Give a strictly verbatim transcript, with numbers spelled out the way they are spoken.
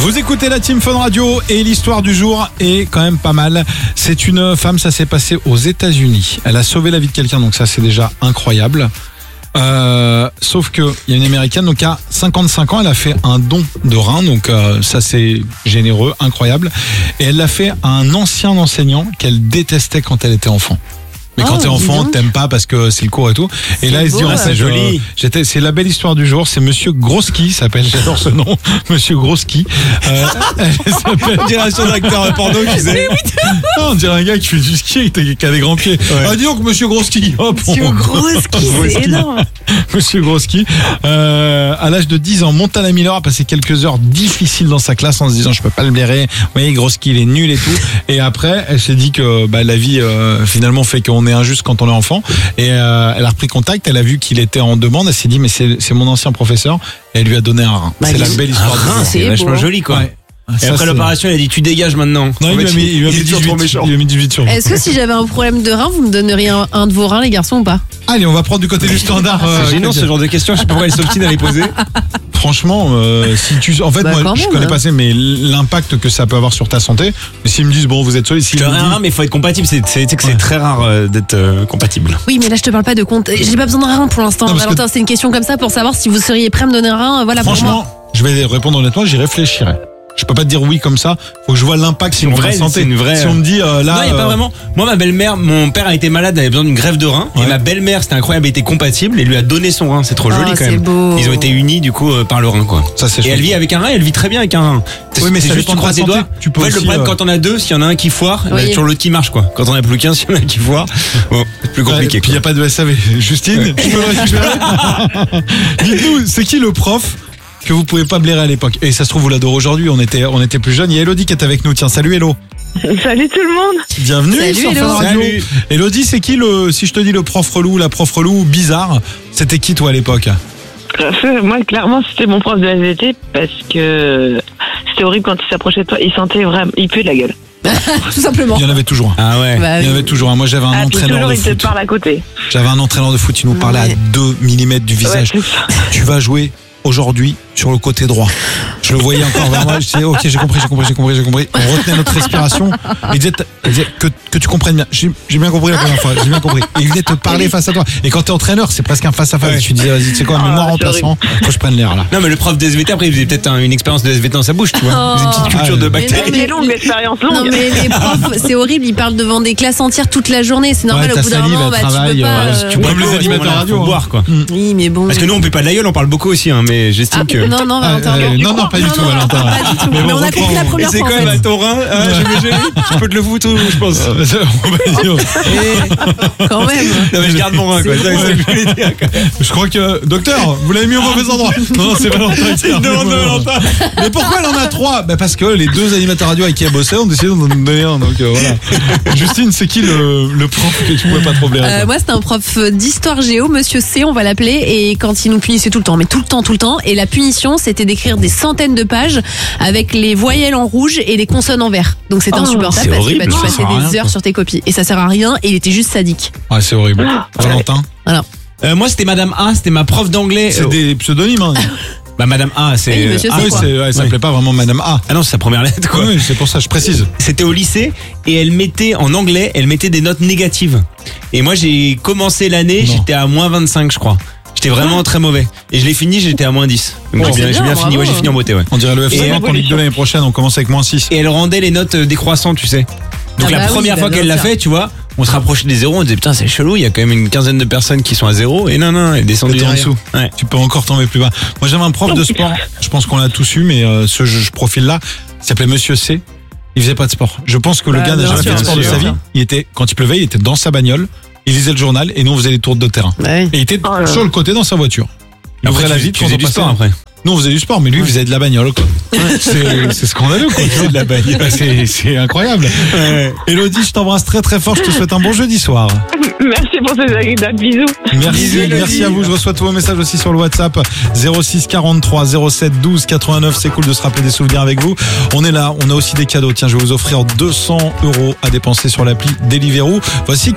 Vous écoutez la Team Fun Radio et l'histoire du jour est quand même pas mal. C'est une femme, ça s'est passé aux États-Unis. Elle a sauvé la vie de quelqu'un, donc ça c'est déjà incroyable. Euh, sauf que il y a une américaine donc à cinquante-cinq ans, elle a fait un don de rein, donc euh, ça c'est généreux, incroyable. Et elle l'a fait à un ancien enseignant qu'elle détestait quand elle était enfant. Mais quand oh, t'es enfant, t'aimes pas parce que c'est le cours et tout. Et là, il se dit, beau, c'est joli. J'étais, c'est la belle histoire du jour. C'est Monsieur Groski, il s'appelle, j'adore ce nom. Monsieur Groski. Euh, elle s'appelle. On dirait un son d'acteur porno, tu sais. Non, on dirait un gars qui fait du ski, qui a des grands pieds. Ouais. Ah, dis donc, Monsieur Groski. Hop, Monsieur Groski, c'est énorme. Monsieur Groski, euh, à l'âge de dix ans, Montana Miller a passé quelques heures difficiles dans sa classe en se disant, je peux pas le blairer. Vous voyez, Groski, il est nul et tout. Et après, elle s'est dit que, bah, la vie, euh, finalement, fait qu'on est injuste quand on est enfant, et euh, elle a repris contact, elle a vu qu'il était en demande, elle s'est dit mais c'est, c'est mon ancien professeur, et elle lui a donné un rein. Bah, c'est la belle histoire. Un rein, c'est vachement joli quoi. Ouais. Et ça, après c'est... l'opération, elle a dit tu dégages maintenant. Non, il lui a mis, il lui a mis dix-huit, il lui a mis dix-huit sur. Est-ce que si j'avais un problème de rein, vous me donneriez un, un de vos reins, les garçons, ou pas? Allez, on va prendre du côté du standard. Euh, c'est gênant ce genre de questions, je sais pas pourquoi elle s'obstine à les poser. Franchement, euh, si tu, en fait, bah, moi, je même, connais hein. pas assez, mais l'impact que ça peut avoir sur ta santé. Mais s'ils me disent bon, vous êtes solide, s'ils je me te disent... rein, mais il faut être compatible. C'est, c'est, c'est que c'est ouais. très rare euh, d'être euh, compatible. Oui, mais là, je te parle pas de compte. J'ai pas besoin d'un rein pour l'instant. Non, Valentin, que... c'est une question comme ça pour savoir si vous seriez prêt à me donner un rein. Voilà. Franchement, pour moi. Je vais répondre honnêtement, j'y réfléchirai. Je peux pas te dire oui comme ça. Faut que je vois l'impact sur ma santé. C'est une vraie... Si on me dit euh, là. Non, il y a pas euh... vraiment. Moi, ma belle-mère, mon père a été malade, elle avait besoin d'une greffe de rein. Ouais. Et ma belle-mère, c'était incroyable, elle était compatible et lui a donné son rein. C'est trop oh, joli quand même. Beau. Ils ont été unis du coup euh, par le rein quoi. Ça c'est. Et chouette. elle vit avec un rein, elle vit très bien avec un rein. Oui, mais c'est ça juste tu croises tes doigts. Tu peux en fait, aussi, le problème euh... quand on a deux, s'il y en a un qui foire, oui. bah, toujours l'autre qui marche quoi. Quand on a plus qu'un, s'il y en a un qui foire, bon, c'est plus compliqué. Et puis il y a pas de S A V. Justine, tu peux le récupérer. Dites-nous, c'est qui le prof que vous pouvez pas blairer à l'époque? Et ça se trouve vous l'adorez aujourd'hui, on était, on était plus jeunes. Il y a Elodie qui est avec nous, tiens, salut Hello. Salut tout le monde. Bienvenue salut, sur Fun Radio. Salut. Elodie, c'est qui le, si je te dis le prof relou, la prof relou bizarre, c'était qui toi à l'époque? Moi clairement c'était mon prof de S V T parce que c'était horrible quand il s'approchait de toi, il sentait vraiment, il puait de la gueule. Tout simplement. Il y en avait toujours un. Ah ouais. Bah, il y en avait toujours un. Moi j'avais un ah, entraîneur toujours, de il foot. te parle à côté. J'avais un entraîneur de foot, il nous parlait ouais. à deux millimètres du visage. Ouais, tu vas jouer aujourd'hui sur le côté droit. Je le voyais encore vers moi, je disais ok j'ai compris, j'ai compris, j'ai compris, j'ai compris. On retenait notre respiration. Il disait, il disait que, que tu comprennes bien. J'ai, j'ai bien compris la première fois, j'ai bien compris. Et il venait te parler face à toi. Et quand t'es entraîneur, c'est presque un face à face. Tu disais vas-y, c'est quoi, mais moi remplaçant, faut que je prenne l'air là. Non mais le prof de S V T après il faisait peut-être un, une expérience de S V T dans sa bouche, tu vois. Oh. Une petite culture ah, de bactéries. Mais longue l'expérience longue. Non mais les profs, c'est horrible, ils parlent devant des classes entières toute la journée, c'est normal ouais, au bout d'un moment, bah, travail, tu peux pas. Euh, tu bois les animateurs radio, faut boire quoi. Oui mais bon. Parce que nous on paie pas de la gueule, on parle beaucoup aussi, hein, mais j'estime ah, que. Non non Valentin. Euh, non non pas du tout Valentin. Pas du tout. Mais, mais on a compris la première fois. C'est fois, quand même à ton rein, hein, je vais tu peux te le foutre, je pense. Et quand même. Non mais je garde mon rein quoi. Ça, c'est que je voulais dire. Je crois que docteur, vous l'avez mis au mauvais endroit. Non non c'est Valentin. C'est non, non, Valentin. Mais pourquoi elle en a trois? Bah parce que les deux animateurs radio avec qui elle bossait ont décidé d'en donner un. Donc euh, voilà. Justine, c'est qui le, le prof que tu pouvais pas trop blairer? euh, Moi c'était un prof d'histoire géo, Monsieur C, on va l'appeler, et quand il nous punissait tout le temps, mais tout le temps, tout le temps, et la punition c'était d'écrire des centaines de pages avec les voyelles en rouge et les consonnes en vert. Donc c'était oh, insupportable parce horrible, que bah, tu passais des rien, heures sur tes copies et ça sert à rien et il était juste sadique. Ouais, c'est horrible. Valentin. Voilà. Euh, moi c'était Madame A, c'était ma prof d'anglais. C'est euh, des pseudonymes. Hein. Bah Madame A, c'est. Oui, monsieur ah oui, c'est, ouais, ça s'appelait pas vraiment Madame A. Ah non, c'est sa première lettre quoi. Oui, c'est pour ça, je précise. C'était au lycée et elle mettait en anglais, elle mettait des notes négatives. Et moi j'ai commencé l'année, non. j'étais à moins vingt-cinq je crois. J'étais vraiment ah. très mauvais. Et je l'ai fini, j'étais à moins dix. Donc oh, j'ai bien, bien, j'ai bien fini, ouais, j'ai fini en beauté, ouais. On dirait le F cinquante en Ligue deux l'année prochaine, on commence avec moins six. Et elle rendait les notes décroissantes, tu sais. Donc ah la bah première oui, fois bah qu'elle l'a fait, tu vois, on se rapprochait des zéros, on disait putain c'est chelou, il y a quand même une quinzaine de personnes qui sont à zéro. Et non, non, elle est descendue en dessous. Ouais. Tu peux encore tomber plus bas. Moi j'avais un prof de sport, je pense qu'on l'a tous eu, mais euh, ce je, profil-là, il s'appelait Monsieur C. Il faisait pas de sport. Je pense que le bah, gars n'a jamais fait de sport de sa vie. Il était, quand il pleuvait, il était dans sa bagnole, il lisait le journal et nous on faisait les tours de terrain. Ouais. Et il était oh sur le côté dans sa voiture. Il ouvrait la vitre, on faisait du sport après. Nous on faisait du sport, mais lui il faisait de la bagnole quoi. C'est, c'est scandaleux quoi. C'est de la bagnole. C'est, c'est incroyable. Ouais. Elodie, je t'embrasse très très fort, je te souhaite un bon jeudi soir. Merci pour ces agréables bisous. Merci, bisous, merci à vous. Je reçois tous vos messages aussi sur le WhatsApp zéro six quarante-trois zéro sept douze quatre-vingt-neuf. C'est cool de se rappeler des souvenirs avec vous. On est là, on a aussi des cadeaux. Tiens, je vais vous offrir deux cents euros à dépenser sur l'appli Deliveroo. Voici